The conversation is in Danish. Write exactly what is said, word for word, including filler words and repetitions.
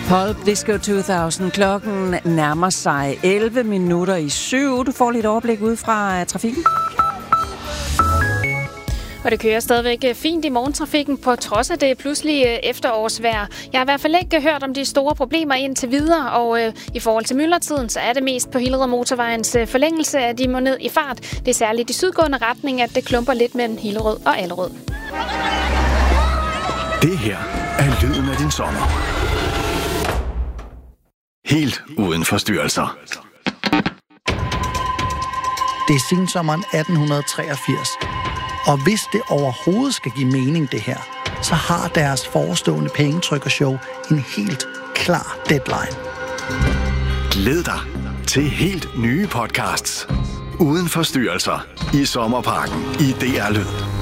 Pulp Disco to tusind. Klokken nærmer sig elleve minutter i syv. Du får lidt overblik ud fra trafikken. Og det kører stadigvæk fint i morgentrafikken, på trods af det pludselige efterårsvejr. Jeg har i hvert fald ikke hørt om de store problemer indtil videre, og øh, i forhold til myldretiden, så er det mest på Hillerød Motorvejens øh, forlængelse, at de må ned i fart. Det er særligt i sydgående retning, at det klumper lidt mellem Hillerød og Allerød. Det her er lyden af din sommer. Helt uden forstyrrelser. Det er sensommeren atten treogfirs. Og hvis det overhovedet skal give mening, det her, så har deres forestående pengetrykkershow en helt klar deadline. Glæd dig til helt nye podcasts. Uden forstyrrelser i Sommerparken i D R Lyd.